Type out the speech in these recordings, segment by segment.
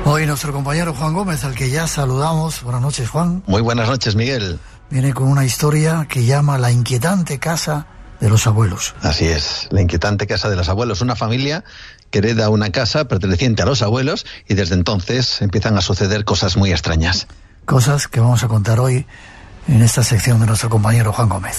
Hoy nuestro compañero Juan Gómez, al que ya saludamos. Buenas noches, Juan. Muy buenas noches, Miguel. Viene con una historia que llama La inquietante casa de los abuelos. Así es, La inquietante casa de los abuelos. Una familia que hereda una casa perteneciente a los abuelos y desde entonces empiezan a suceder cosas muy extrañas. Cosas que vamos a contar hoy en esta sección de nuestro compañero Juan Gómez.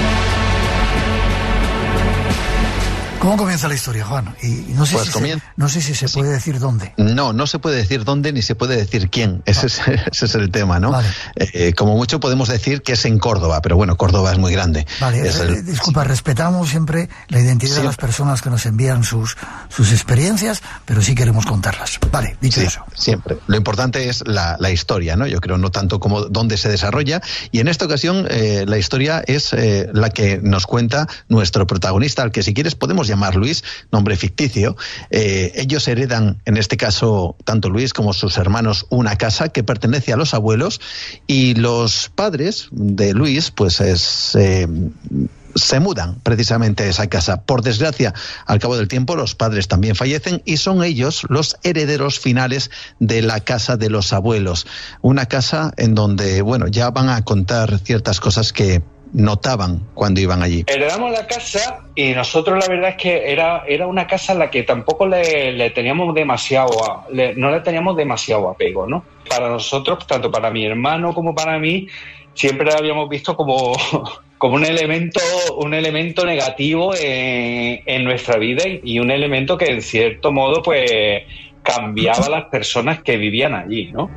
¿Cómo comienza la historia, Juan? Y no sé si se puede decir dónde. No se puede decir dónde ni se puede decir quién. Ese es el tema, ¿no? Vale. Como mucho podemos decir que es en Córdoba, pero bueno, Córdoba es muy grande. Vale, disculpa, respetamos siempre la identidad de las personas que nos envían sus experiencias, pero sí queremos contarlas. Vale, dicho eso. Siempre. Lo importante es la historia, ¿no? Yo creo, no tanto como dónde se desarrolla. Y en esta ocasión la historia es la que nos cuenta nuestro protagonista, al que si quieres podemos llamar Luis, nombre ficticio. Ellos heredan, en este caso, tanto Luis como sus hermanos, una casa que pertenece a los abuelos, y los padres de Luis, pues se mudan precisamente a esa casa. Por desgracia, al cabo del tiempo, los padres también fallecen y son ellos los herederos finales de la casa de los abuelos. Una casa en donde, bueno, ya van a contar ciertas cosas que notaban cuando iban allí. Heredamos la casa y nosotros la verdad es que era una casa a la que tampoco le teníamos no le teníamos demasiado apego, ¿no? Para nosotros, tanto para mi hermano como para mí, siempre la habíamos visto como un elemento negativo en nuestra vida y un elemento que en cierto modo pues cambiaba a las personas que vivían allí, ¿no?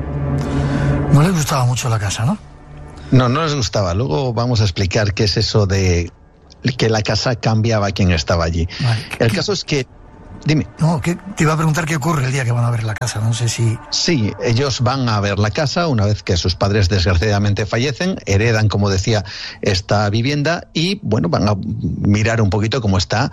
No les gustaba mucho la casa, ¿no? No les gustaba. Luego vamos a explicar qué es eso de que la casa cambiaba a quien estaba allí. Vale. El caso es que... Dime. No, te iba a preguntar qué ocurre el día que van a ver la casa, no sé si... Sí, ellos van a ver la casa una vez que sus padres desgraciadamente fallecen, heredan, como decía, esta vivienda y, bueno, van a mirar un poquito cómo está,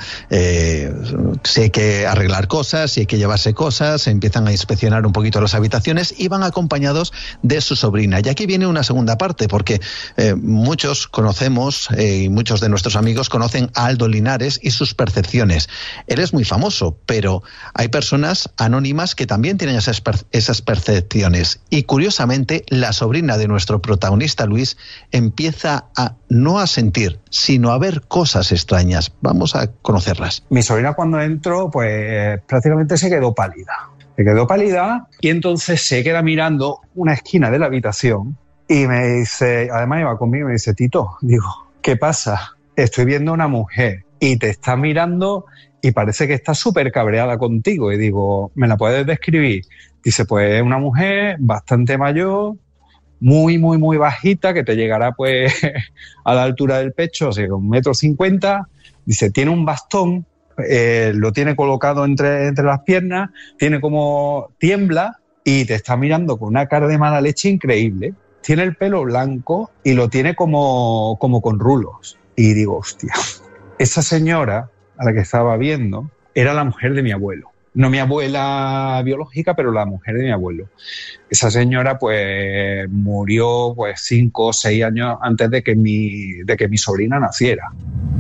si hay que arreglar cosas, si hay que llevarse cosas, empiezan a inspeccionar un poquito las habitaciones y van acompañados de su sobrina. Y aquí viene una segunda parte, porque muchos conocemos y muchos de nuestros amigos conocen a Aldo Linares y sus percepciones. Él es muy famoso, pero hay personas anónimas que también tienen esas percepciones. Y curiosamente, la sobrina de nuestro protagonista, Luis, empieza no a sentir, sino a ver cosas extrañas. Vamos a conocerlas. Mi sobrina, cuando entró, pues prácticamente se quedó pálida. Y entonces se queda mirando una esquina de la habitación y me dice, además iba conmigo y me dice, Tito, digo, ¿qué pasa? Estoy viendo a una mujer y te está mirando y parece que está súper cabreada contigo. Y digo, ¿me la puedes describir? Dice, pues es una mujer bastante mayor, muy, muy, muy bajita, que te llegará pues a la altura del pecho, o sea, 1,50 m. Dice, tiene un bastón, lo tiene colocado entre las piernas, tiene como tiembla y te está mirando con una cara de mala leche increíble. Tiene el pelo blanco y lo tiene como con rulos. Y digo, hostia, esa señora a la que estaba viendo era la mujer de mi abuelo. No mi abuela biológica, pero la mujer de mi abuelo. Esa señora pues murió pues 5 o 6 años antes de que mi sobrina naciera.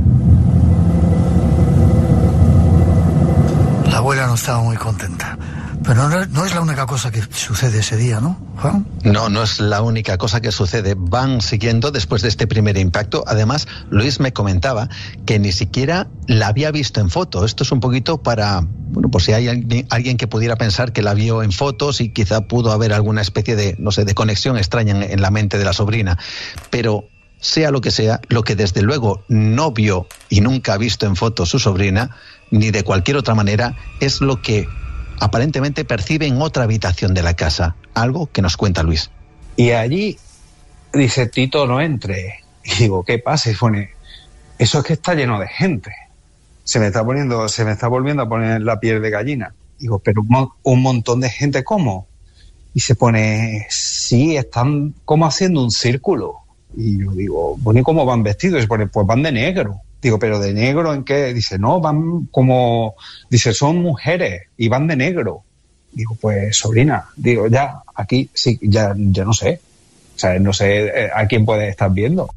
La abuela no estaba muy contenta. Pero no es la única cosa que sucede ese día, ¿no, Juan? No es la única cosa que sucede. Van siguiendo después de este primer impacto. Además, Luis me comentaba que ni siquiera la había visto en foto. Esto es un poquito para, bueno, por si hay alguien que pudiera pensar que la vio en fotos y quizá pudo haber alguna especie de, no sé, de conexión extraña en la mente de la sobrina. Pero sea, lo que desde luego no vio y nunca ha visto en fotos su sobrina, ni de cualquier otra manera, es lo que aparentemente percibe en otra habitación de la casa, algo que nos cuenta Luis. Y allí dice, Tito, no entre. Y digo, ¿qué pasa? Y pone, eso es que está lleno de gente. Se me está volviendo a poner la piel de gallina. Digo, pero un montón de gente, ¿cómo? Y se pone, sí, están como haciendo un círculo. Y yo digo, bueno, ¿y cómo van vestidos? Y se pone, pues van de negro. Digo, ¿pero de negro en qué? Dice, no, van como... Dice, son mujeres y van de negro. Digo, pues, sobrina, digo, ya, aquí sí, ya no sé. O sea, no sé a quién puedes estar viendo.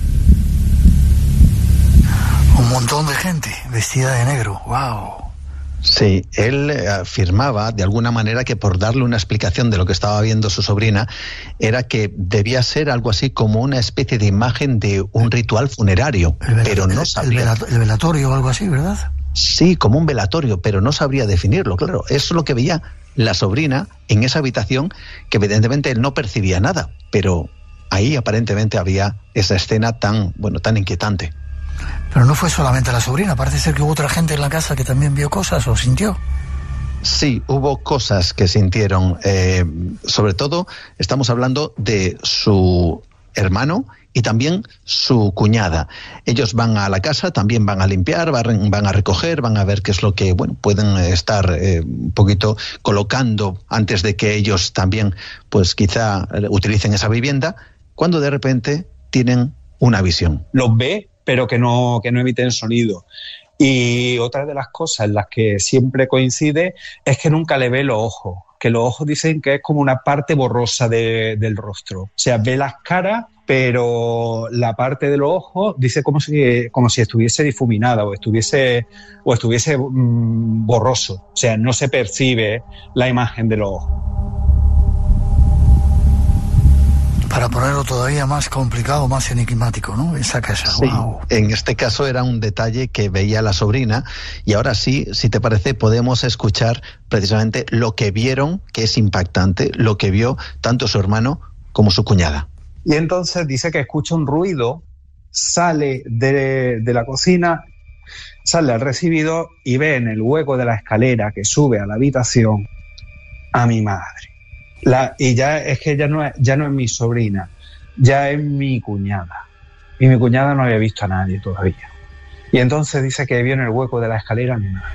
Un montón de gente vestida de negro, wow. Sí, él afirmaba de alguna manera que por darle una explicación de lo que estaba viendo su sobrina, era que debía ser algo así como una especie de imagen de un ritual funerario, pero no sabía. El velatorio o algo así, ¿verdad? Sí, como un velatorio, pero no sabría definirlo, claro. Eso es lo que veía la sobrina en esa habitación, que evidentemente él no percibía nada, pero ahí aparentemente había esa escena tan inquietante. Pero no fue solamente la sobrina, parece ser que hubo otra gente en la casa que también vio cosas o sintió. Sí, hubo cosas que sintieron. Sobre todo, estamos hablando de su hermano y también su cuñada. Ellos van a la casa, también van a limpiar, van a recoger, van a ver qué es lo que pueden estar un poquito colocando antes de que ellos también, pues quizá utilicen esa vivienda, cuando de repente tienen una visión. Los ve, pero que no emiten sonido. Y otra de las cosas en las que siempre coincide es que nunca le ve los ojos, que los ojos dicen que es como una parte borrosa del rostro. O sea, ve las caras, pero la parte de los ojos dice como si estuviese difuminada o estuviese borroso. O sea, no se percibe la imagen de los ojos. Para ponerlo todavía más complicado, más enigmático, ¿no? Esa casa. Sí, wow. En este caso era un detalle que veía la sobrina, y ahora sí, si te parece, podemos escuchar precisamente lo que vieron, que es impactante, lo que vio tanto su hermano como su cuñada. Y entonces dice que escucha un ruido, sale de la cocina, sale al recibidor y ve en el hueco de la escalera que sube a la habitación a mi madre. Y ya es que ya no es mi sobrina, ya es mi cuñada. Y mi cuñada no había visto a nadie todavía. Y entonces dice que vio en el hueco de la escalera a mi madre.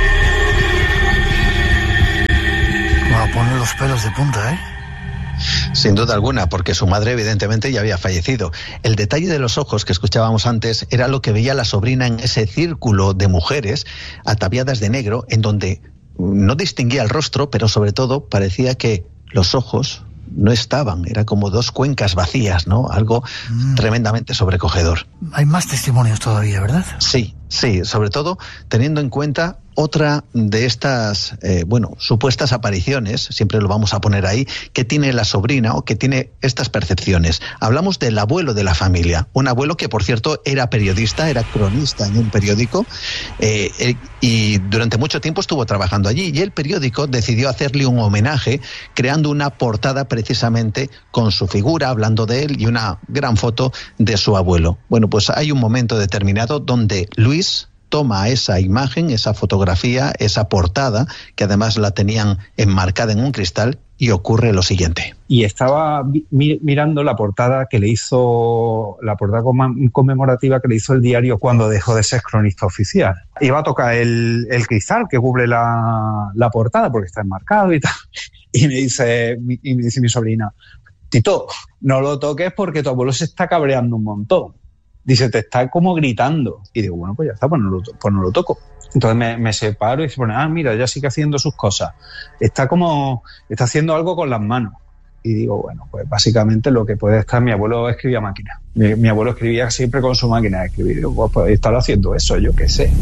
Va a poner los pelos de punta, ¿eh? Sin duda alguna, porque su madre evidentemente ya había fallecido. El detalle de los ojos que escuchábamos antes era lo que veía la sobrina en ese círculo de mujeres ataviadas de negro, en donde no distinguía el rostro, pero sobre todo parecía que los ojos no estaban, era como dos cuencas vacías, ¿no? Algo tremendamente sobrecogedor. Hay más testimonios todavía, ¿verdad? Sí, sobre todo teniendo en cuenta otra de estas, supuestas apariciones, siempre lo vamos a poner ahí, que tiene la sobrina o que tiene estas percepciones. Hablamos del abuelo de la familia, un abuelo que, por cierto, era periodista, era cronista en un periódico, y durante mucho tiempo estuvo trabajando allí, y el periódico decidió hacerle un homenaje creando una portada precisamente con su figura, hablando de él, y una gran foto de su abuelo. Bueno, pues hay un momento determinado donde Luis toma esa imagen, esa fotografía, esa portada, que además la tenían enmarcada en un cristal, y ocurre lo siguiente. Y estaba mirando la portada que le hizo, la portada conmemorativa que le hizo el diario cuando dejó de ser cronista oficial. Iba a tocar el cristal que cubre la portada porque está enmarcado y tal. Y me dice mi sobrina, Tito, no lo toques porque tu abuelo se está cabreando un montón. Dice, te está como gritando. Y digo, bueno, pues ya está, pues no lo toco. Entonces me separo y se pone, mira, ya sigue haciendo sus cosas. Está haciendo algo con las manos. Y digo, bueno, pues básicamente lo que puede estar, mi abuelo escribía máquina. Mi abuelo escribía siempre con su máquina de escribir. Digo, pues puede estar haciendo eso, yo qué sé.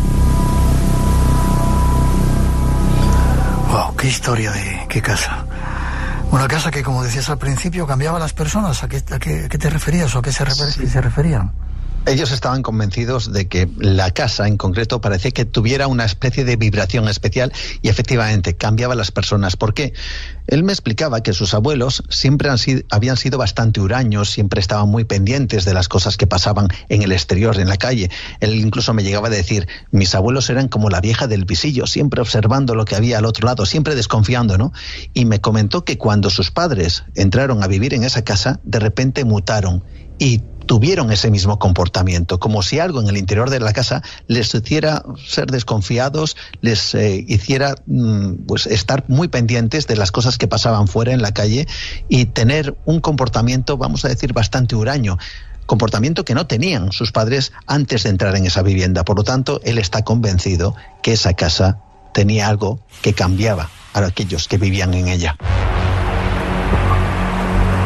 Wow, qué historia de qué casa. Una casa que, como decías al principio, cambiaba a las personas. ¿A qué te referías o a qué se referían? Ellos estaban convencidos de que la casa en concreto parecía que tuviera una especie de vibración especial, y efectivamente cambiaba a las personas. ¿Por qué? Él me explicaba que sus abuelos siempre habían sido bastante huraños, siempre estaban muy pendientes de las cosas que pasaban en el exterior, en la calle. Él incluso me llegaba a decir, mis abuelos eran como la vieja del visillo, siempre observando lo que había al otro lado, siempre desconfiando, ¿no? Y me comentó que cuando sus padres entraron a vivir en esa casa, de repente mutaron y tuvieron ese mismo comportamiento, como si algo en el interior de la casa les hiciera ser desconfiados, les hiciera estar muy pendientes de las cosas que pasaban fuera en la calle y tener un comportamiento, vamos a decir, bastante huraño. Comportamiento que no tenían sus padres antes de entrar en esa vivienda. Por lo tanto, él está convencido que esa casa tenía algo que cambiaba a aquellos que vivían en ella.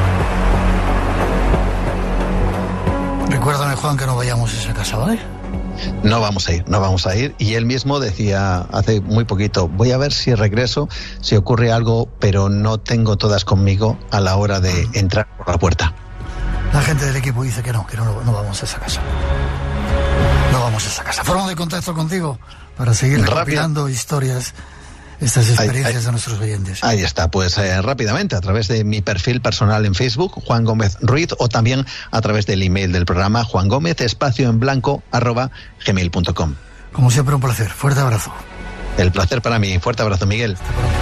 Recuérdame, Juan, que no vayamos a esa casa, ¿vale? No vamos a ir. Y él mismo decía hace muy poquito, voy a ver si regreso, si ocurre algo, pero no tengo todas conmigo a la hora de entrar por la puerta. La gente del equipo dice que no vamos a esa casa. No vamos a esa casa. Forma de contacto contigo para seguir recopilando historias, estas experiencias de nuestros oyentes. Ahí está, pues rápidamente, a través de mi perfil personal en Facebook, Juan Gómez Ruiz, o también a través del email del programa, juangomez_en_blanco@gmail.com. Como siempre, un placer. Fuerte abrazo. El placer para mí. Fuerte abrazo, Miguel. Hasta pronto.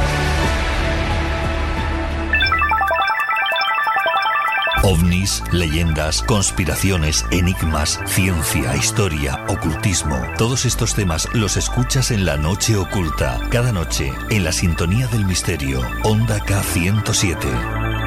OVNIs, leyendas, conspiraciones, enigmas, ciencia, historia, ocultismo. Todos estos temas los escuchas en La Noche Oculta. Cada noche, en la sintonía del misterio. Onda K107.